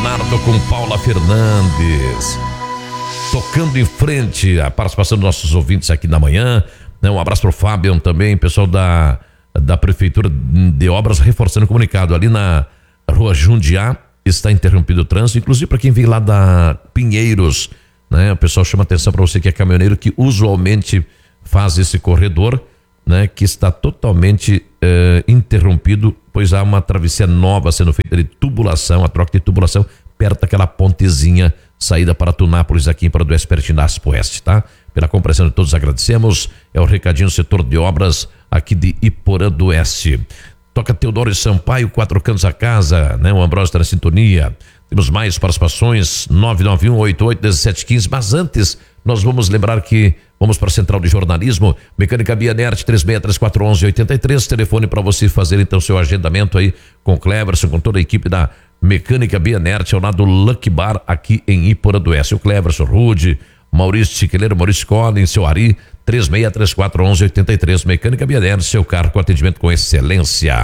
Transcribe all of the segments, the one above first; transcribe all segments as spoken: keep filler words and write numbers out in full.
Leonardo com Paula Fernandes. Tocando em frente, a participação dos nossos ouvintes aqui na manhã, né? Um abraço pro Fabian também, pessoal da, da Prefeitura de Obras reforçando o comunicado. Ali na Rua Jundiá está interrompido o trânsito, inclusive para quem vem lá da Pinheiros, né? O pessoal chama atenção para você que é caminhoneiro, que usualmente faz esse corredor, né? Que está totalmente eh, interrompido, pois há uma travessia nova sendo feita de tubulação, a troca de tubulação, perto daquela pontezinha, saída para Tunápolis, aqui em Paraduense, pertinho da Aspo Oeste, tá? Pela compreensão de todos, agradecemos. É o recadinho do setor de obras aqui de Iporã do Oeste. Toca Teodoro Sampaio, Quatro Cantos a Casa, né? O Ambrósio está na sintonia. Temos mais participações, nove nove um, oito oito, um sete um cinco, mas antes nós vamos lembrar que vamos para a Central de Jornalismo, Mecânica Bianert, três seis três quatro um um oito três, telefone para você fazer então seu agendamento aí com o Cleverson, com toda a equipe da Mecânica Bianert, ao lado do Lucky Bar, aqui em Iporã do Oeste. O Cleverson, Rude, Maurício Chiqueleiro, Maurício Collin, seu Ari, três seis três quatro um um oito três, Mecânica Bianert, seu carro com atendimento com excelência.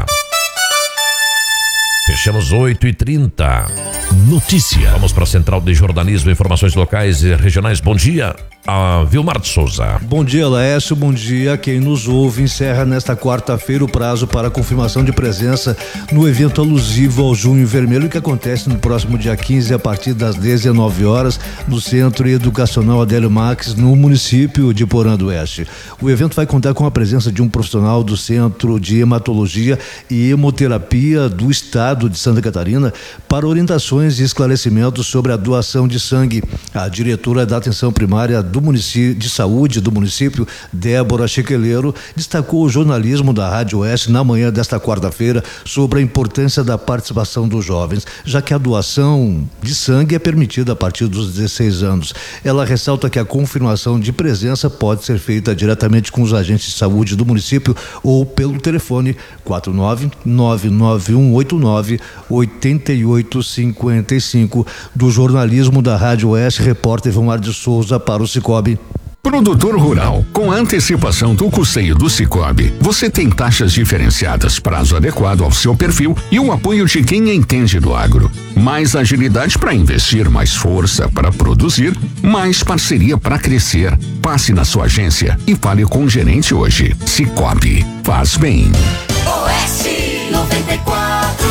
Fechamos oito e trinta. Notícia. Vamos para a Central de Jornalismo, informações locais e regionais. Bom dia, a Vilmar de Souza. Bom dia, Laércio. Bom dia. Quem nos ouve, encerra nesta quarta-feira o prazo para confirmação de presença no evento alusivo ao Junho Vermelho, que acontece no próximo dia quinze, a partir das dezenove horas, no Centro Educacional Adélio Max, no município de Iporã do Oeste. O evento vai contar com a presença de um profissional do Centro de Hematologia e Hemoterapia do Estado de Santa Catarina para orientações e esclarecimentos sobre a doação de sangue. A diretora da Atenção Primária do município de Saúde do município, Débora Chiqueleiro, destacou o jornalismo da Rádio Oeste na manhã desta quarta-feira sobre a importância da participação dos jovens, já que a doação de sangue é permitida a partir dos dezesseis anos. Ela ressalta que a confirmação de presença pode ser feita diretamente com os agentes de saúde do município ou pelo telefone quatro nove nove nove um oito nove oito oito cinco cinco. Do jornalismo da Rádio Oeste, repórter Vilmar de Souza para o Cicobi. Produtor rural, com a antecipação do custeio do Cicobi, você tem taxas diferenciadas, prazo adequado ao seu perfil e o apoio de quem entende do agro. Mais agilidade para investir, mais força para produzir, mais parceria para crescer. Passe na sua agência e fale com o gerente hoje. Cicobi, faz bem. Oeste noventa e quatro.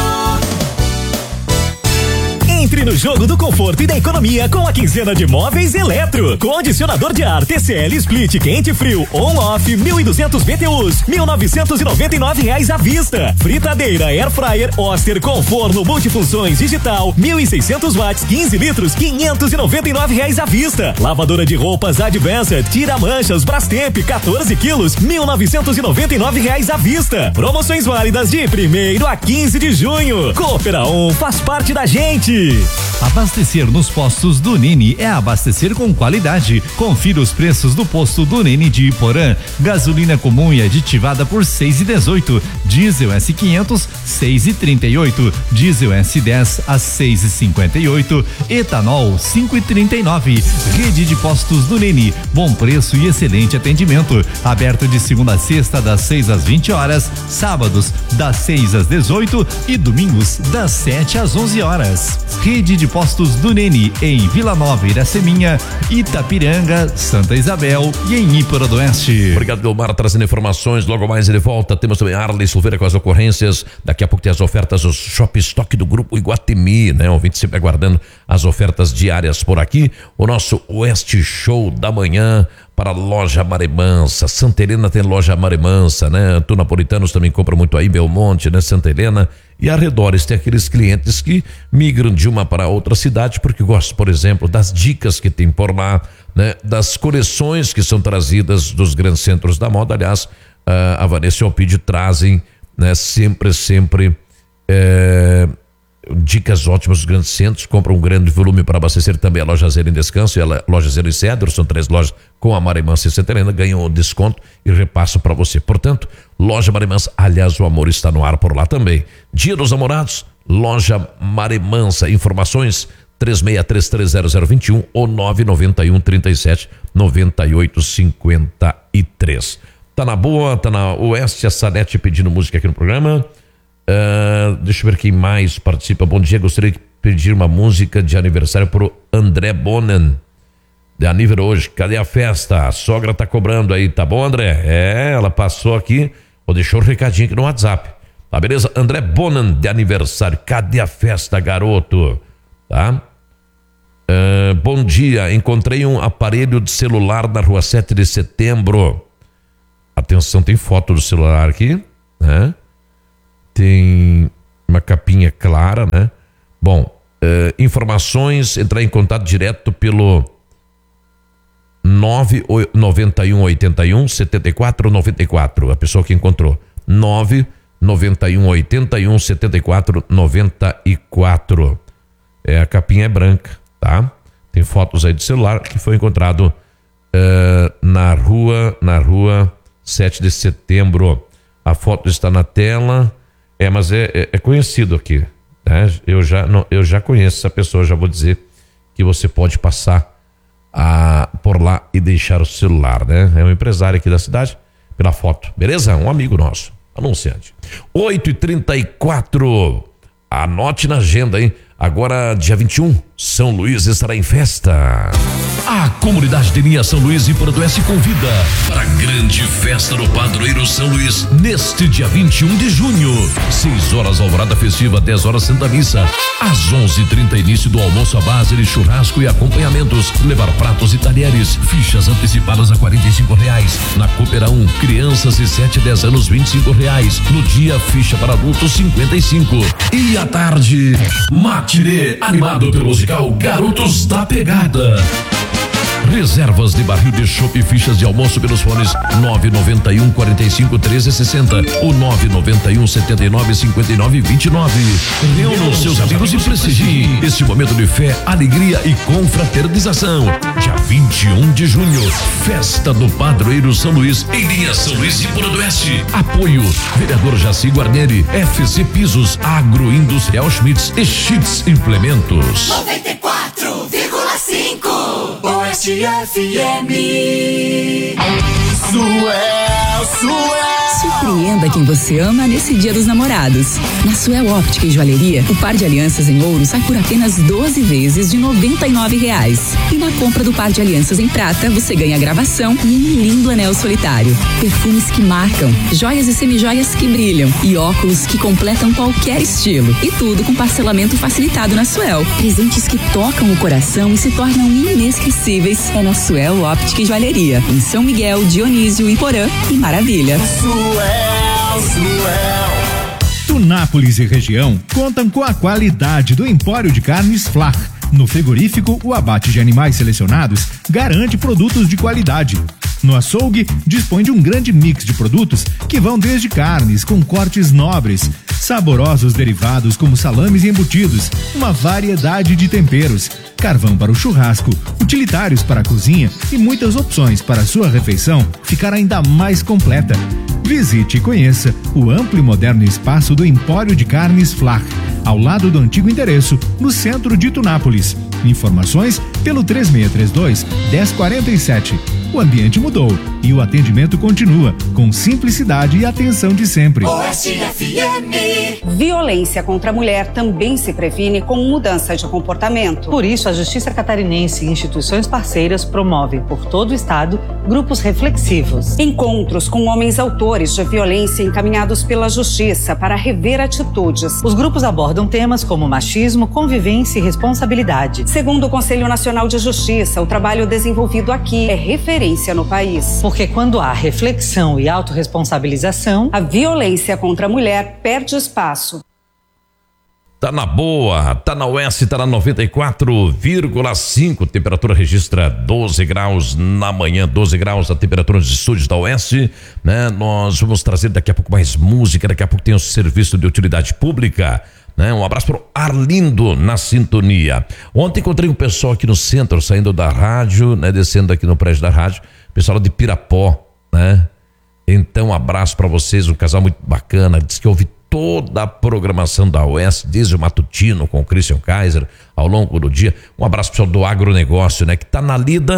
Entre no jogo do conforto e da economia com a quinzena de Móveis Eletro. Condicionador de ar T C L Split quente e frio on-off mil e duzentos B T Us, mil novecentos e noventa e nove reais à vista. Fritadeira Air Fryer Oster com forno multifunções digital mil e seiscentos watts, quinze litros, quinhentos e noventa e nove reais à vista. Lavadora de roupas Advanced tira manchas Brastemp quatorze quilos, mil novecentos e noventa e nove reais à vista. Promoções válidas de primeiro a quinze de junho. Coopera On faz parte da gente. Abastecer nos postos do Nini é abastecer com qualidade. Confira os preços do posto do Nini de Iporã. Gasolina comum e aditivada por seis e dezoito. Diesel S quinhentos, seis e trinta e oito. Diesel S dez a seis e cinquenta e oito. Etanol cinco e trinta e nove. Rede de postos do Nini. Bom preço e excelente atendimento. Aberto de segunda a sexta das seis às vinte horas. Sábados das seis às dezoito e domingos das sete às onze horas. Rede de postos do Neni em Vila Nova, Iraceminha, Itapiranga, Santa Isabel e em Iporã do Oeste. Obrigado, Delmar, trazendo informações. Logo mais ele volta. Temos também Arley Silveira com as ocorrências. Daqui a pouco tem as ofertas do Shop Stock do Grupo Iguatemi, né? O ouvinte sempre aguardando as ofertas diárias por aqui. O nosso Oeste Show da manhã para a Loja Maremansa. Santa Helena tem Loja Maremansa, né? Tunapolitanos também compram muito aí, Belmonte, né? Santa Helena e arredores. Tem aqueles clientes que migram de uma para outra cidade porque gostam, por exemplo, das dicas que tem por lá, né? Das coleções que são trazidas dos grandes centros da moda. Aliás, a Vanessa e o Alpide trazem, né? Sempre, sempre é, dicas ótimas dos grandes centros. Compram um grande volume para abastecer também a Loja Zero em Descanso e a Loja Zero em Cedro. São três lojas com a Maremansa e Santa Helena. Ganham o desconto e repassam para você. Portanto, Loja Maremansa, aliás, o amor está no ar por lá também. Dia dos Namorados, Loja Maremansa. Informações três seis três três zero zero dois um ou nove nove um, trinta e sete, noventa e oito, cinquenta e três. Tá na boa, tá na Oeste, a Salete pedindo música aqui no programa. Uh, deixa eu ver quem mais participa. Bom dia, gostaria que pedir uma música de aniversário pro André Bonan. De aniversário hoje. Cadê a festa? A sogra tá cobrando aí, tá bom, André? É, ela passou aqui, ou deixou o recadinho aqui no WhatsApp. Tá, beleza? André Bonan de aniversário. Cadê a festa, garoto? Tá? Uh, bom dia, encontrei um aparelho de celular na rua sete de setembro. Atenção, tem foto do celular aqui, né? Tem uma capinha clara, né? Bom, uh, informações, entrar em contato direto pelo nove nove um oito um sete quatro nove quatro. A pessoa que encontrou. nove nove um oito um sete quatro nove quatro. É, a capinha é branca, tá? Tem fotos aí de celular que foi encontrado uh, na rua, na rua sete de setembro. A foto está na tela. É, mas é, é, é conhecido aqui, né? Eu já, não, eu já conheço essa pessoa, já vou dizer que você pode passar a, por lá e deixar o celular, né? É um empresário aqui da cidade, pela foto, beleza? Um amigo nosso, anunciante. oito e trinta e quatro. Anote na agenda, hein? Agora, dia vinte e um, São Luís estará em festa. A comunidade de linha São Luís e Iporã-do-Oeste convida para a grande festa no Padroeiro São Luís, neste dia vinte e um de junho. seis horas alvorada festiva, dez horas Santa Missa. Às onze e trinta, início do almoço à base de churrasco e acompanhamentos. Levar pratos e talheres. Fichas antecipadas a quarenta e cinco reais. Na Coopera um, crianças de sete a dez anos, vinte e cinco reais. No dia, ficha para adultos, cinquenta e cinco. E à tarde, matinê animado pelo musical Garotos da Pegada. Reservas de barril de chopp e fichas de almoço pelos fones nove nove um, quarenta e cinco, treze, sessenta ou nove nove um, setenta e nove, cinquenta e nove, vinte e nove. Reúna os seus amigos e prestigie este momento de fé, alegria e confraternização. Dia vinte e um de junho, festa do Padroeiro São Luís, em linha São Luís e Iporã-do-Oeste. Apoio, vereador Jaci Guarneri, F C Pisos, Agroindustrial Schmitz e Schmitz Implementos. noventa e quatro vírgula cinco Oeste F M. Suel, Suel. Surpreenda quem você ama nesse Dia dos Namorados. Na Suel Óptica e Joalheria, o par de alianças em ouro sai por apenas doze vezes de noventa e nove reais. E na compra do par de alianças em prata, você ganha gravação e um lindo anel solitário. Perfumes que marcam, joias e semijoias que brilham e óculos que completam qualquer estilo. E tudo com parcelamento facilitado na Suel. Presentes que tocam o coração e se tornam inesquecíveis é na Suel Óptica e Joalheria, em São Miguel, Dionísio, Iporã e Maravilha. Suel, Suel. Tunápolis e região contam com a qualidade do Empório de Carnes Flach. No frigorífico, o abate de animais selecionados garante produtos de qualidade. No açougue, dispõe de um grande mix de produtos que vão desde carnes com cortes nobres, saborosos derivados como salames e embutidos, uma variedade de temperos, carvão para o churrasco, utilitários para a cozinha e muitas opções para a sua refeição ficar ainda mais completa. Visite e conheça o amplo e moderno espaço do Empório de Carnes Flach, ao lado do antigo endereço, no centro de Tunápolis. Informações pelo três seis três dois, um zero quatro sete. O ambiente mudou e o atendimento continua com simplicidade e atenção de sempre. Oeste F M. Violência contra a mulher também se previne com mudança de comportamento. Por isso, a Justiça Catarinense e instituições parceiras promovem por todo o estado grupos reflexivos. Encontros com homens autores de violência encaminhados pela Justiça para rever atitudes. Os grupos abordam temas como machismo, convivência e responsabilidade. Segundo o Conselho Nacional de Justiça, o trabalho desenvolvido aqui é referência no país. Porque quando há reflexão e autorresponsabilização, a violência contra a mulher perde espaço. Tá na boa, tá na Oeste, tá na noventa e quatro vírgula cinco, temperatura registra doze graus na manhã, doze graus a temperatura nos estúdios da Oeste, né? Nós vamos trazer daqui a pouco mais música, daqui a pouco tem o serviço de utilidade pública, né? Um abraço pro Arlindo na sintonia. Ontem encontrei um pessoal aqui no centro, saindo da rádio, né? Descendo aqui no prédio da rádio, pessoal de Pirapó, né? Então, um abraço para vocês, um casal muito bacana, diz que ouve toda a programação da Oeste, desde o matutino com o Christian Kaiser, ao longo do dia. Um abraço pessoal do agronegócio, né? Que tá na lida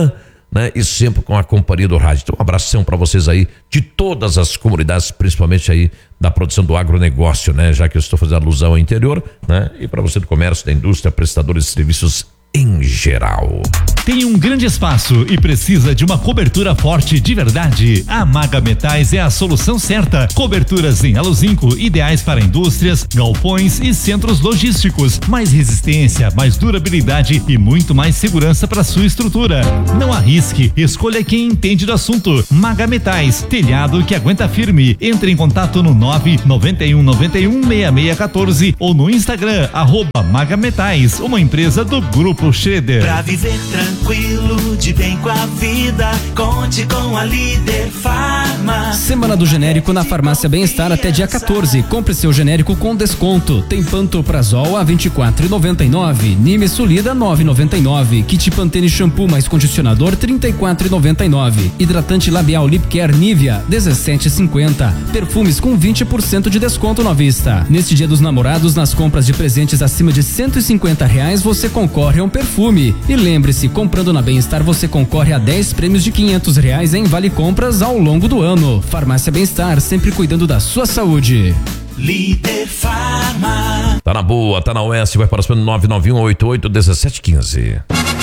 né? E sempre com a companhia do rádio. Então um abração para vocês aí de todas as comunidades, principalmente aí da produção do agronegócio, né? Já que eu estou fazendo alusão ao interior, né? E para você do comércio, da indústria, prestadores de serviços em geral. Tem um grande espaço e precisa de uma cobertura forte de verdade? A Maga Metais é a solução certa. Coberturas em aluzinco, ideais para indústrias, galpões e centros logísticos. Mais resistência, mais durabilidade e muito mais segurança para sua estrutura. Não arrisque, escolha quem entende do assunto. Maga Metais, telhado que aguenta firme. Entre em contato no nove nove um nove um seis seis um quatro ou no Instagram, arroba Maga Metais, uma empresa do Grupo Schroeder. Pra viver tranquilo, de bem com a vida, conte com a Líder Farma. Semana do genérico na Farmácia Bem-Estar até dia quatorze. Compre seu genérico com desconto. Tem Pantoprazol a vinte e quatro reais e noventa e nove centavos, Nimesulida nove reais e noventa e nove centavos, Kit Pantene shampoo mais condicionador trinta e quatro reais e noventa e nove centavos, hidratante labial Lip Care Nivea dezessete reais e cinquenta centavos, perfumes com vinte por cento de desconto na vista. Neste Dia dos Namorados, nas compras de presentes acima de cento e cinquenta reais, você concorre a um perfume. E lembre-se, comprando na Bem-Estar você concorre a dez prêmios de quinhentos reais em vale compras ao longo do ano. Farmácia Bem-Estar, sempre cuidando da sua saúde. Líder Farma. Tá na boa, tá na Oeste, vai para o nove nove um oito oito um sete um cinco.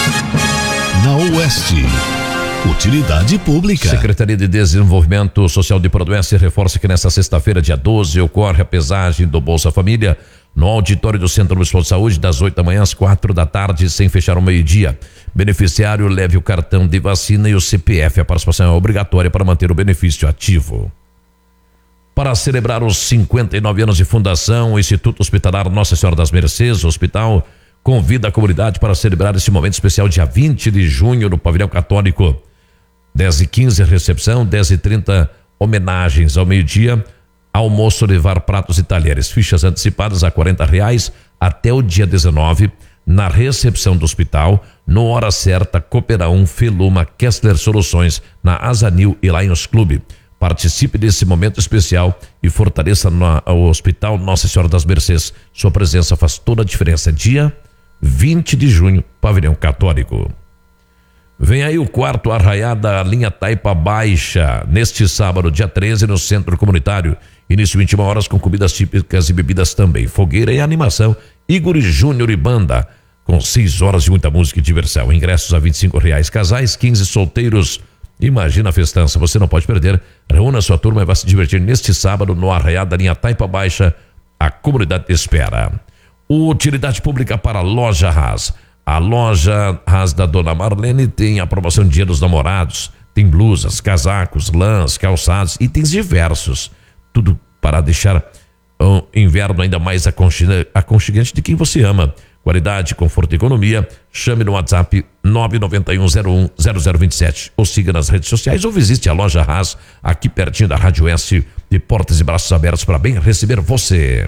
Na Oeste, utilidade pública. Secretaria de Desenvolvimento Social de Prodoeste reforça que nesta sexta-feira, dia doze, ocorre a pesagem do Bolsa Família no auditório do Centro Municipal de Saúde, das oito da manhã às quatro da tarde, sem fechar ao meio-dia. Beneficiário leve o cartão de vacina e o C P F. A participação é obrigatória para manter o benefício ativo. Para celebrar os cinquenta e nove anos de fundação, o Instituto Hospitalar Nossa Senhora das Mercês, o hospital, convida a comunidade para celebrar esse momento especial dia vinte de junho no Pavilhão Católico. dez e quinze recepção, dez e trinta homenagens ao meio-dia. Almoço, levar pratos e talheres. Fichas antecipadas a quarenta reais até o dia dezenove, na recepção do hospital, no Hora Certa, Cooperão, Feluma, Kessler Soluções, na Azanil e Lions Clube. Participe desse momento especial e fortaleça no, o Hospital Nossa Senhora das Mercês. Sua presença faz toda a diferença. Dia vinte de junho, Pavilhão Católico. Vem aí o quarto Arraiá da linha Taipa Baixa, neste sábado, dia treze, no Centro Comunitário. Início vinte e uma horas com comidas típicas e bebidas também. Fogueira e animação. Igor Júnior e banda, com seis horas de muita música e diversão. Ingressos a vinte e cinco reais. Casais, quinze solteiros. Imagina a festança, você não pode perder. Reúna sua turma e vai se divertir neste sábado no Arraiá da linha Taipa Baixa. A comunidade te espera. Utilidade pública para a Loja Haas. A Loja Haas da Dona Marlene tem a promoção de Dia dos Namorados. Tem blusas, casacos, lãs, calçados, itens diversos. Tudo para deixar o inverno ainda mais aconchegante de quem você ama. Qualidade, conforto e economia. Chame no WhatsApp nove nove um zero um zero zero dois sete ou siga nas redes sociais ou visite a Loja Haas aqui pertinho da Rádio Oeste, de portas e braços abertos para bem receber você.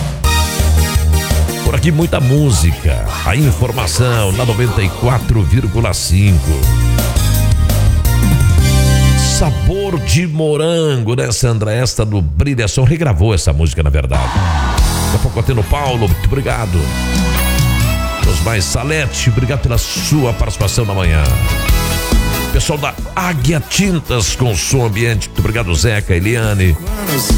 Por aqui muita música, a informação na noventa e quatro vírgula cinco. Sabor de morango, né, Sandra? Esta do Brilhação regravou essa música, na verdade. Daqui a pouco atendo Paulo, muito obrigado. Os mais Salete, obrigado pela sua participação na manhã. Pessoal da Águia Tintas com som ambiente, muito obrigado, Zeca, Eliane.